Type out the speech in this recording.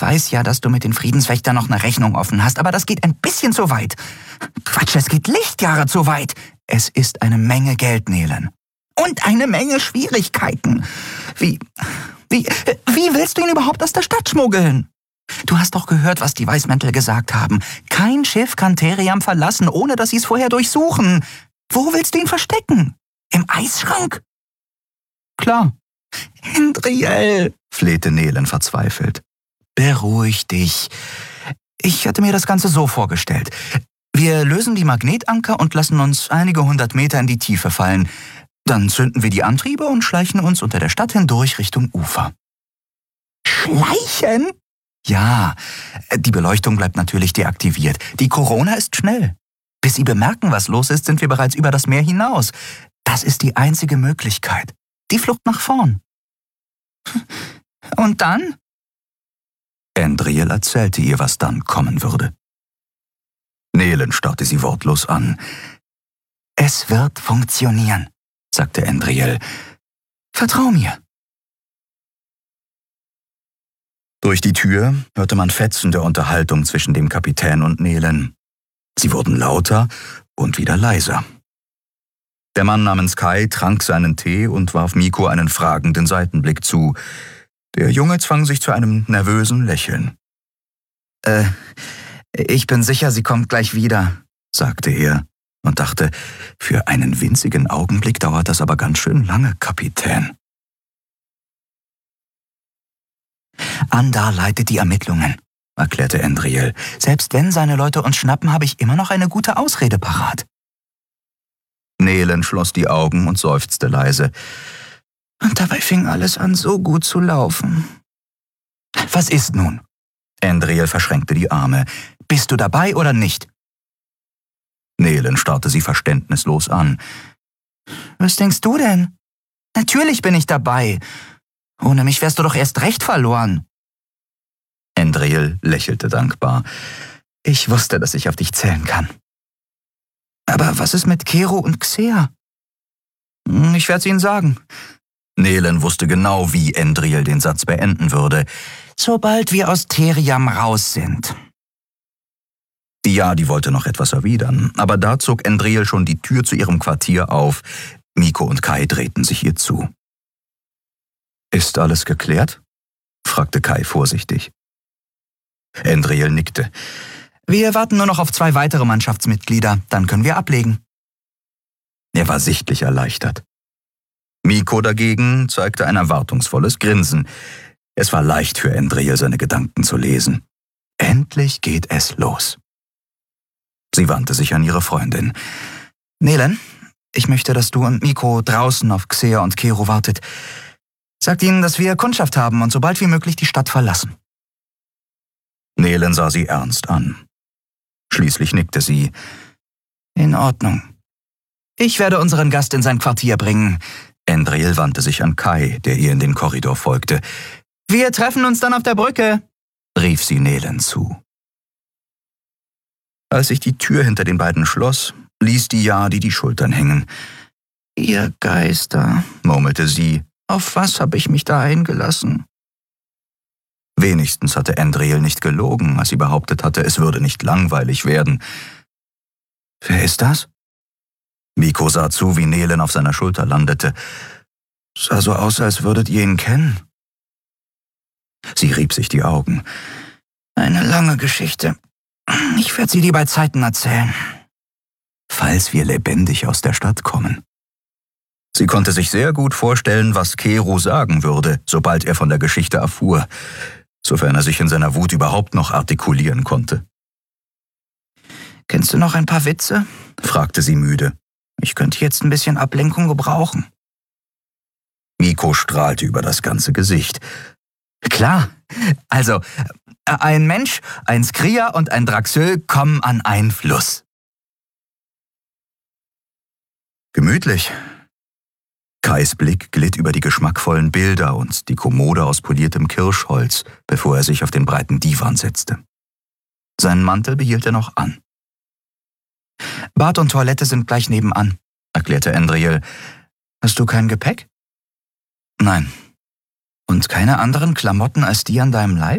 Ich weiß ja, dass du mit den Friedenswächtern noch eine Rechnung offen hast, aber das geht ein bisschen zu weit. Quatsch, es geht Lichtjahre zu weit. Es ist eine Menge Geld, Nelen. Und eine Menge Schwierigkeiten. Wie willst du ihn überhaupt aus der Stadt schmuggeln? Du hast doch gehört, was die Weißmäntel gesagt haben. Kein Schiff kann Theriam verlassen, ohne dass sie es vorher durchsuchen. Wo willst du ihn verstecken? Im Eisschrank? Klar. Endriel, flehte Nelen verzweifelt. Beruhig dich. Ich hatte mir das Ganze so vorgestellt. Wir lösen die Magnetanker und lassen uns einige 100 Meter in die Tiefe fallen. Dann zünden wir die Antriebe und schleichen uns unter der Stadt hindurch Richtung Ufer. Schleichen? Ja, die Beleuchtung bleibt natürlich deaktiviert. Die Corona ist schnell. Bis sie bemerken, was los ist, sind wir bereits über das Meer hinaus. Das ist die einzige Möglichkeit. Die Flucht nach vorn. Und dann? Endriel erzählte ihr, was dann kommen würde. Nelen starrte sie wortlos an. Es wird funktionieren, sagte Endriel. Vertrau mir. Durch die Tür hörte man Fetzen der Unterhaltung zwischen dem Kapitän und Nelen. Sie wurden lauter und wieder leiser. Der Mann namens Kai trank seinen Tee und warf Mikko einen fragenden Seitenblick zu. Der Junge zwang sich zu einem nervösen Lächeln. Ich bin sicher, sie kommt gleich wieder, sagte er und dachte, für einen winzigen Augenblick dauert das aber ganz schön lange, Kapitän. Andar leitet die Ermittlungen, erklärte Endriel. Selbst wenn seine Leute uns schnappen, habe ich immer noch eine gute Ausrede parat. Nelen schloss die Augen und seufzte leise. Und dabei fing alles an, so gut zu laufen. Was ist nun? Endriel verschränkte die Arme. Bist du dabei oder nicht? Nelen starrte sie verständnislos an. Was denkst du denn? Natürlich bin ich dabei. Ohne mich wärst du doch erst recht verloren. Endriel lächelte dankbar. Ich wusste, dass ich auf dich zählen kann. Aber was ist mit Kero und Xea? Ich werde es ihnen sagen. Nelen wusste genau, wie Endriel den Satz beenden würde. Sobald wir aus Theriam raus sind. Die wollte noch etwas erwidern, aber da zog Endriel schon die Tür zu ihrem Quartier auf. Mikko und Kai drehten sich ihr zu. Ist alles geklärt? Fragte Kai vorsichtig. Endriel nickte. Wir warten nur noch auf 2 weitere Mannschaftsmitglieder, dann können wir ablegen. Er war sichtlich erleichtert. Mikko dagegen zeigte ein erwartungsvolles Grinsen. Es war leicht für Endriel, seine Gedanken zu lesen. Endlich geht es los. Sie wandte sich an ihre Freundin. Nelen, ich möchte, dass du und Mikko draußen auf Xea und Kero wartet. Sagt ihnen, dass wir Kundschaft haben und sobald wie möglich die Stadt verlassen. Nelen sah sie ernst an. Schließlich nickte sie. In Ordnung. Ich werde unseren Gast in sein Quartier bringen. Endriel wandte sich an Kai, der ihr in den Korridor folgte. Wir treffen uns dann auf der Brücke, rief sie Nelen zu. Als sich die Tür hinter den beiden schloss, ließ die Schultern hängen. Ihr Geister, murmelte sie, auf was habe ich mich da eingelassen? Wenigstens hatte Endriel nicht gelogen, als sie behauptet hatte, es würde nicht langweilig werden. Wer ist das? Mikko sah zu, wie Nelen auf seiner Schulter landete. Sah so aus, als würdet ihr ihn kennen. Sie rieb sich die Augen. Eine lange Geschichte. Ich werde sie dir bei Zeiten erzählen. Falls wir lebendig aus der Stadt kommen. Sie konnte sich sehr gut vorstellen, was Kero sagen würde, sobald er von der Geschichte erfuhr, sofern er sich in seiner Wut überhaupt noch artikulieren konnte. Kennst du noch ein paar Witze? Fragte sie müde. Ich könnte jetzt ein bisschen Ablenkung gebrauchen. Mikko strahlte über das ganze Gesicht. Klar, also ein Mensch, ein Skria und ein Draxöl kommen an einen Fluss. Gemütlich. Kais Blick glitt über die geschmackvollen Bilder und die Kommode aus poliertem Kirschholz, bevor er sich auf den breiten Divan setzte. Seinen Mantel behielt er noch an. Bad und Toilette sind gleich nebenan, erklärte Endriel. Hast du kein Gepäck? Nein. Und keine anderen Klamotten als die an deinem Leib?